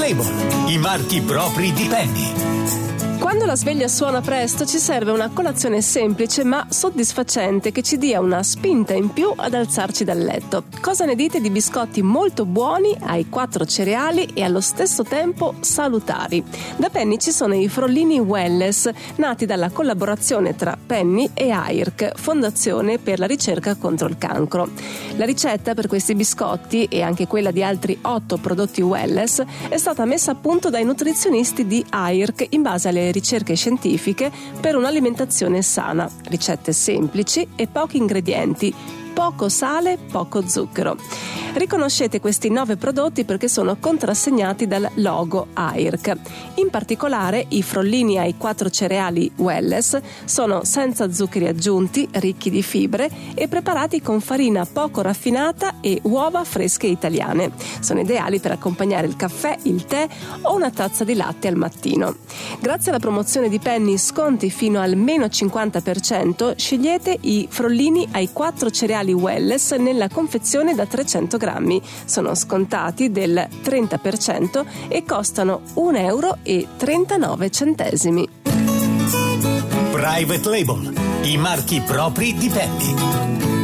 Label, i marchi propri di Penny. Quando la sveglia suona presto ci serve una colazione semplice ma soddisfacente che ci dia una spinta in più ad alzarci dal letto. Cosa ne dite di biscotti molto buoni, ai 4 cereali e allo stesso tempo salutari? Da Penny ci sono i frollini Wellness, nati dalla collaborazione tra Penny e AIRC, Fondazione per la ricerca contro il cancro. La ricetta per questi biscotti e anche quella di altri 8 prodotti Wellness è stata messa a punto dai nutrizionisti di AIRC in base alle ricerche scientifiche per un'alimentazione sana, ricette semplici e pochi ingredienti, poco sale, poco zucchero. Riconoscete questi 9 prodotti perché sono contrassegnati dal logo AIRC. In particolare i frollini ai 4 cereali Wellness sono senza zuccheri aggiunti, ricchi di fibre e preparati con farina poco raffinata e uova fresche italiane. Sono ideali per accompagnare il caffè, il tè o una tazza di latte al mattino. Grazie alla promozione di Penny sconti fino al meno 50%, scegliete i frollini ai 4 cereali Wellness nella confezione da 300 grammi. Sono scontati del 30% e costano €1,39. Private Label, i marchi propri di Penny.